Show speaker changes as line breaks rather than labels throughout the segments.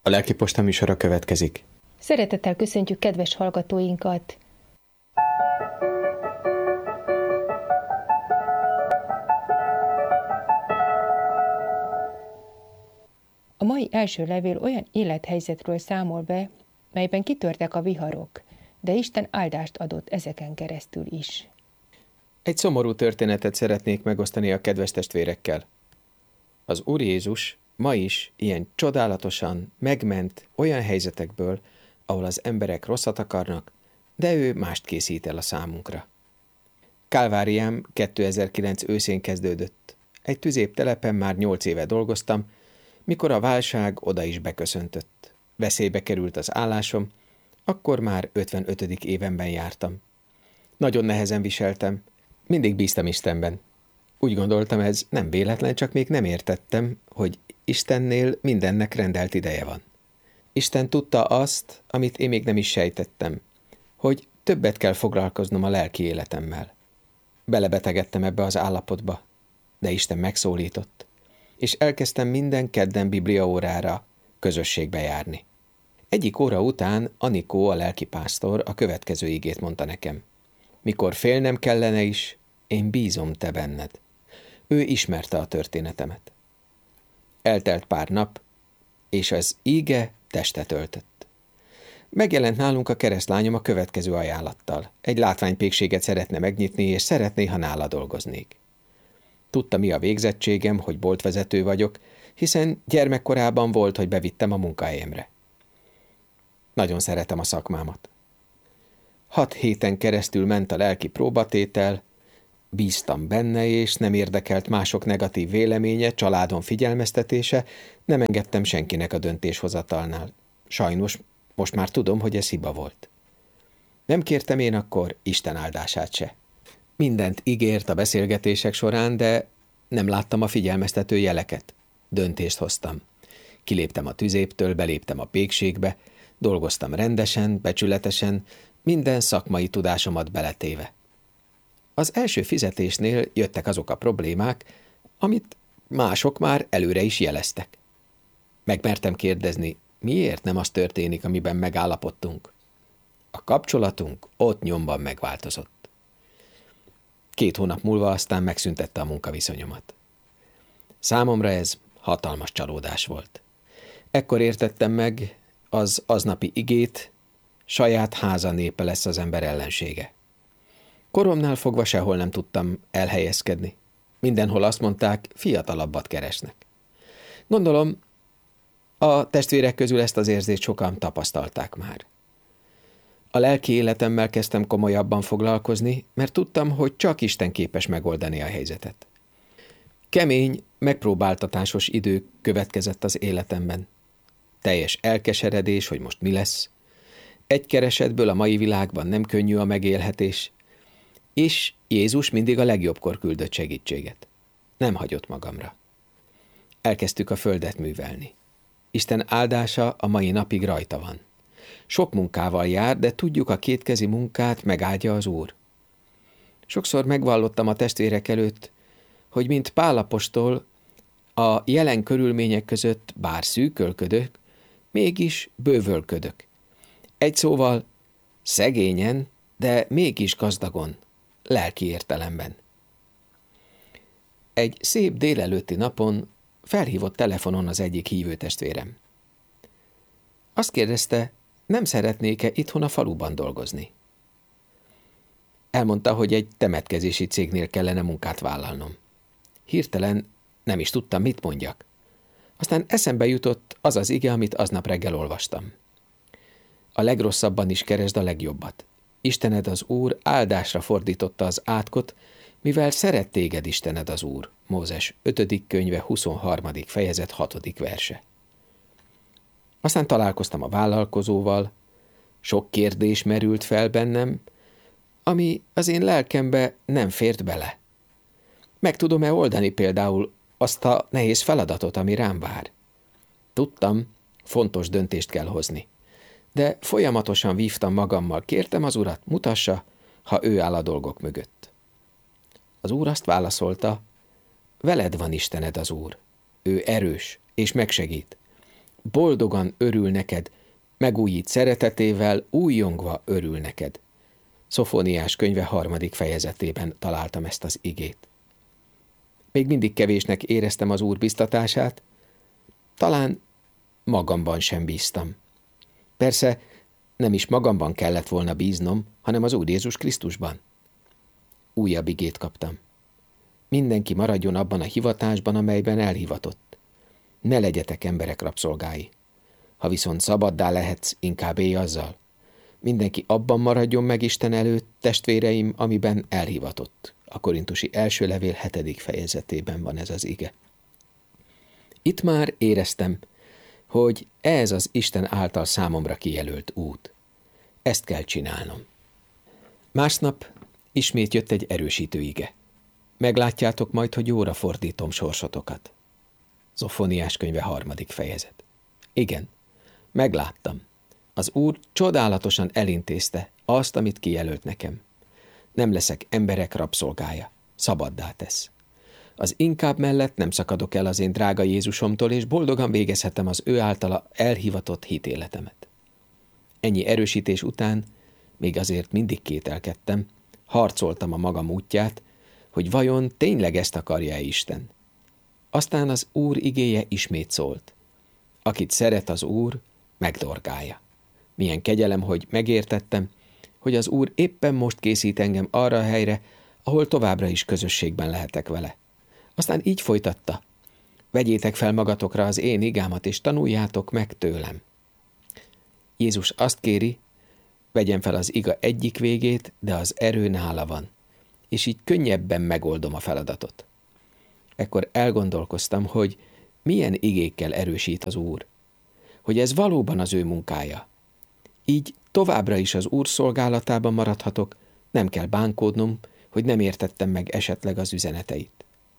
A Lelkiposta műsora következik.
Szeretettel köszöntjük kedves hallgatóinkat! A mai első levél olyan élethelyzetről számol be, melyben kitörtek a viharok, de Isten áldást adott ezeken keresztül is.
Egy szomorú történetet szeretnék megosztani a kedves testvérekkel. Az Úr Jézus ma is ilyen csodálatosan megment olyan helyzetekből, ahol az emberek rosszat akarnak, de ő mást készít el a számunkra. Kálváriám 2009 őszén kezdődött. Egy tüzéptelepen már 8 éve dolgoztam, mikor a válság oda is beköszöntött. Veszélybe került az állásom, akkor már 55. évenben jártam. Nagyon nehezen viseltem, mindig bíztam Istenben. Úgy gondoltam, ez nem véletlen, csak még nem értettem, hogy Istennél mindennek rendelt ideje van. Isten tudta azt, amit én még nem is sejtettem, hogy többet kell foglalkoznom a lelki életemmel. Belebetegedtem ebbe az állapotba, de Isten megszólított, és elkezdtem minden kedden bibliaórára közösségbe járni. Egyik óra után Anikó, a lelkipásztor, a következő igét mondta nekem. Mikor félnem kellene is, én bízom te benned. Ő ismerte a történetemet. Eltelt pár nap, és az íge testet öltött. Megjelent nálunk a keresztlányom a következő ajánlattal. Egy látványpékséget szeretne megnyitni, és szeretné, ha nála dolgoznék. Tudta, mi a végzettségem, hogy boltvezető vagyok, hiszen gyermekkorában volt, hogy bevittem a munkahelyemre. Nagyon szeretem a szakmámat. 6 héten keresztül ment a lelki próbatétel, bíztam benne, és nem érdekelt mások negatív véleménye, családom figyelmeztetése, nem engedtem senkinek a döntéshozatalnál. Sajnos most már tudom, hogy ez hiba volt. Nem kértem én akkor Isten áldását se. Mindent ígért a beszélgetések során, de nem láttam a figyelmeztető jeleket. Döntést hoztam. Kiléptem a tüzéptől, beléptem a pékségbe, dolgoztam rendesen, becsületesen, minden szakmai tudásomat beletéve. Az első fizetésnél jöttek azok a problémák, amit mások már előre is jeleztek. Megmertem kérdezni, miért nem az történik, amiben megállapodtunk. A kapcsolatunk ott nyomban megváltozott. 2 hónap múlva aztán megszüntette a munkaviszonyomat. Számomra ez hatalmas csalódás volt. Ekkor értettem meg az aznapi igét, saját háza népe lesz az ember ellensége. Koromnál fogva sehol nem tudtam elhelyezkedni. Mindenhol azt mondták, fiatalabbat keresnek. Gondolom, a testvérek közül ezt az érzést sokan tapasztalták már. A lelki életemmel kezdtem komolyabban foglalkozni, mert tudtam, hogy csak Isten képes megoldani a helyzetet. Kemény, megpróbáltatásos idő következett az életemben. Teljes elkeseredés, hogy most mi lesz. Egy keresetből a mai világban nem könnyű a megélhetés, és Jézus mindig a legjobbkor küldött segítséget. Nem hagyott magamra. Elkezdtük a földet művelni. Isten áldása a mai napig rajta van. Sok munkával jár, de tudjuk, a kétkezi munkát megáldja az Úr. Sokszor megvallottam a testvérek előtt, hogy mint Pál apostol a jelen körülmények között bár szűkölködök, mégis bővölködök. Egy szóval szegényen, de mégis gazdagon, lelki értelemben. Egy szép délelőtti napon felhívott telefonon az egyik hívő testvérem. Azt kérdezte, nem szeretnék-e itthon a faluban dolgozni. Elmondta, hogy egy temetkezési cégnél kellene munkát vállalnom. Hirtelen nem is tudtam, mit mondjak. Aztán eszembe jutott az az ige, amit aznap reggel olvastam. A legrosszabban is keresd a legjobbat. Istened az Úr áldásra fordította az átkot, mivel szeret téged Istened az Úr. Mózes 5. könyve 23. fejezet 6. verse. Aztán találkoztam a vállalkozóval, sok kérdés merült fel bennem, ami az én lelkembe nem fért bele. Meg tudom-e oldani például azt a nehéz feladatot, ami rám vár? Tudtam, fontos döntést kell hozni. De folyamatosan vívtam magammal, kértem az Urat, mutassa, ha ő áll a dolgok mögött. Az Úr azt válaszolta, veled van Istened az Úr. Ő erős és megsegít. boldogan örül neked, megújít szeretetével, újjongva örül neked. Szofóniás könyve 3. fejezetében találtam ezt az igét. Még mindig kevésnek éreztem az Úr biztatását, talán magamban sem bíztam. Persze nem is magamban kellett volna bíznom, hanem az Úr Jézus Krisztusban. Újabb igét kaptam. Mindenki maradjon abban a hivatásban, amelyben elhivatott. Ne legyetek emberek rabszolgái. Ha viszont szabaddá lehetsz, inkább élj azzal. Mindenki abban maradjon meg Isten előtt, testvéreim, amiben elhivatott. A Korintusi első levél 7. fejezetében van ez az ige. Itt már éreztem, hogy ez az Isten által számomra kijelölt út. Ezt kell csinálnom. Másnap ismét jött egy erősítő ige. Meglátjátok majd, hogy jóra fordítom sorsotokat. Zofóniás könyve 3. fejezet. Igen, megláttam. Az Úr csodálatosan elintézte azt, amit kijelölt nekem. Nem leszek emberek rabszolgája, szabaddá tesz. Az inkább mellett nem szakadok el az én drága Jézusomtól, és boldogan végezhetem az ő általa elhivatott hitéletemet. Ennyi erősítés után még azért mindig kételkedtem, harcoltam a magam útját, hogy vajon tényleg ezt akarja-e Isten. Aztán az Úr igéje ismét szólt. Akit szeret az Úr, megdorgálja. Milyen kegyelem, hogy megértettem, hogy az Úr éppen most készít engem arra a helyre, ahol továbbra is közösségben lehetek vele. Aztán így folytatta. Vegyétek fel magatokra az én igámat, és tanuljátok meg tőlem. Jézus azt kéri, vegyem fel az iga egyik végét, de az erő nála van, és így könnyebben megoldom a feladatot. Ekkor elgondolkoztam, hogy milyen igékkel erősít az Úr, hogy ez valóban az ő munkája. Így továbbra is az Úr szolgálatában maradhatok, nem kell bánkódnom, hogy nem értettem meg esetleg az üzeneteit.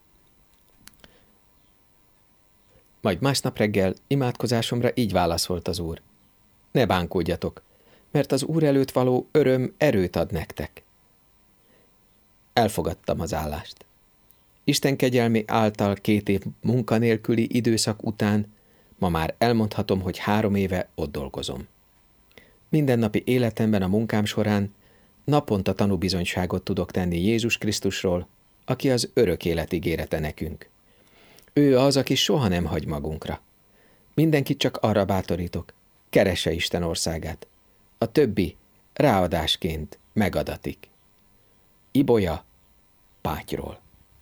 Majd másnap reggel imádkozásomra így válaszolt az Úr. Ne bánkódjatok, mert az Úr előtt való öröm erőt ad nektek. Elfogadtam az állást. Isten kegyelmi által 2 év munkanélküli időszak után ma már elmondhatom, hogy 3 éve ott dolgozom. Mindennapi életemben a munkám során naponta tanúbizonyságot tudok tenni Jézus Krisztusról, aki az örök élet ígérete nekünk. Ő az, aki soha nem hagy magunkra. Mindenkit csak arra bátorítok, keresse Isten országát. A többi ráadásként megadatik. Ibolya Pátyról.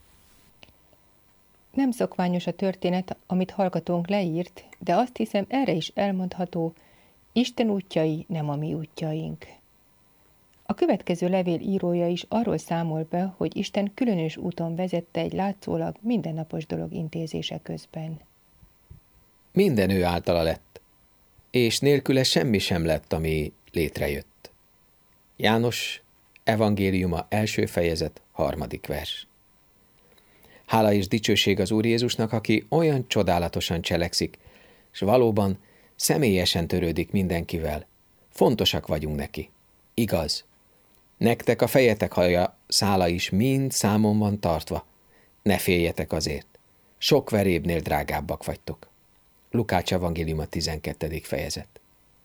Nem szokványos a történet, amit hallgatónk leírt, de azt hiszem, erre is elmondható, Isten útjai nem a mi útjaink. A következő levél írója is arról számol be, hogy Isten különös úton vezette egy látszólag mindennapos dolog intézése közben.
Minden ő általa lett, és nélküle semmi sem lett, ami létrejött. János evangéliuma 1. fejezet 3. vers. Hála és dicsőség az Úr Jézusnak, aki olyan csodálatosan cselekszik, és valóban személyesen törődik mindenkivel. Fontosak vagyunk neki. Igaz. Nektek a fejetek haja szála is mind számon van tartva. Ne féljetek azért. Sok verébnél drágábbak vagytok. Lukács evangéliuma 12. fejezet.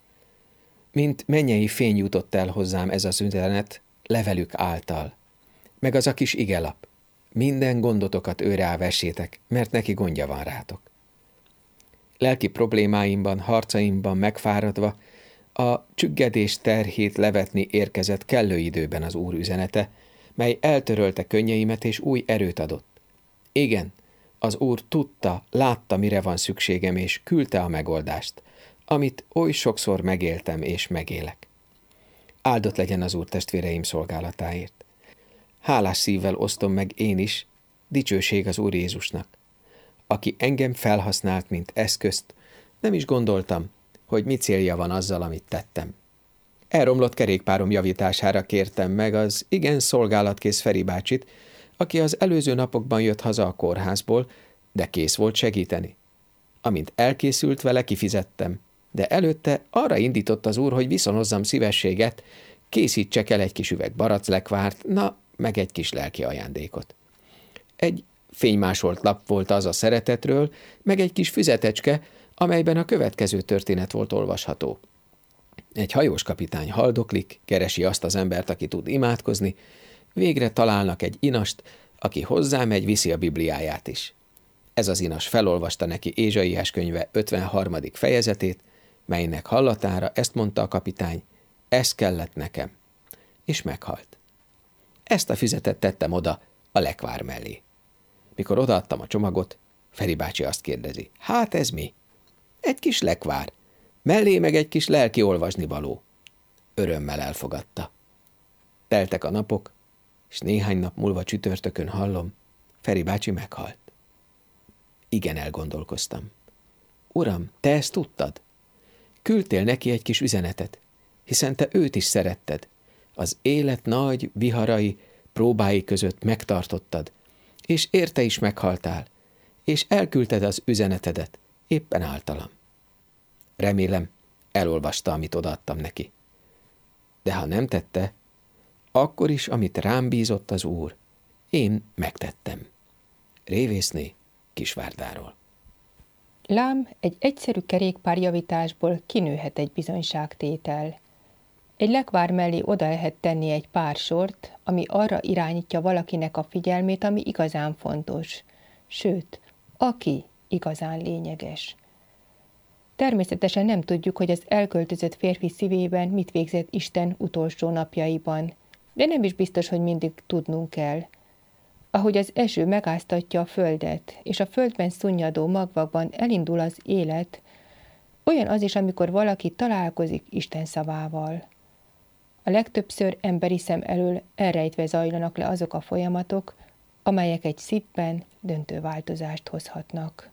Mint mennyei fény jutott el hozzám ez az üzenet levelük által, meg az a kis igelap. Minden gondotokat őre vessétek, mert neki gondja van rátok. Lelki problémáimban, harcaimban megfáradva, a csüggedés terhét levetni érkezett kellő időben az Úr üzenete, mely eltörölte könnyeimet és új erőt adott. Igen, az Úr tudta, látta, mire van szükségem, és küldte a megoldást, amit oly sokszor megéltem és megélek. Áldott legyen az Úr testvéreim szolgálatáért. Hálás szívvel osztom meg én is, dicsőség az Úr Jézusnak, aki engem felhasznált, mint eszközt, nem is gondoltam, hogy mi célja van azzal, amit tettem. Elromlott kerékpárom javítására kértem meg az igen szolgálatkész Feri bácsit, aki az előző napokban jött haza a kórházból, de kész volt segíteni. Amint elkészült vele, kifizettem, de előtte arra indított az Úr, hogy viszonozzam szívességet, készítsek el egy kis üveg baraclekvárt, na, meg egy kis lelki ajándékot. Egy fénymásolt lap volt az a szeretetről, meg egy kis füzetecske, amelyben a következő történet volt olvasható. Egy hajós kapitány haldoklik, keresi azt az embert, aki tud imádkozni, végre találnak egy inast, aki hozzámegy, viszi a Bibliáját is. Ez az inas felolvasta neki Ézsaiás könyve 53. fejezetét, melynek hallatára ezt mondta a kapitány: ez kellett nekem. És meghalt. Ezt a füzetet tettem oda a lekvár mellé. Mikor odaadtam a csomagot, Feri bácsi azt kérdezi: hát ez mi? Egy kis lekvár. Mellé meg egy kis lelki olvasnivaló. Örömmel elfogadta. Teltek a napok, és néhány nap múlva csütörtökön hallom, Feri bácsi meghalt. Igen, elgondolkoztam. Uram, te ezt tudtad? Küldtél neki egy kis üzenetet, hiszen te őt is szeretted. Az élet nagy viharai, próbái között megtartottad, és érte is meghaltál, és elküldted az üzenetedet, éppen általam. Remélem, elolvasta, amit odaadtam neki. De ha nem tette, akkor is, amit rám bízott az Úr, én megtettem. Révészné Kisvárdáról.
Lám, egy egyszerű kerékpárjavításból kinőhet egy bizonyságtétel. Egy lekvár mellé oda lehet tenni egy pár sort, ami arra irányítja valakinek a figyelmét, ami igazán fontos. Sőt, aki igazán lényeges. Természetesen nem tudjuk, hogy az elköltözött férfi szívében mit végzett Isten utolsó napjaiban, de nem is biztos, hogy mindig tudnunk kell. Ahogy az eső megáztatja a földet, és a földben szunnyadó magvakban elindul az élet, olyan az is, amikor valaki találkozik Isten szavával. A legtöbbször emberi szem elől elrejtve zajlanak le azok a folyamatok, amelyek egy szívben döntő változást hozhatnak.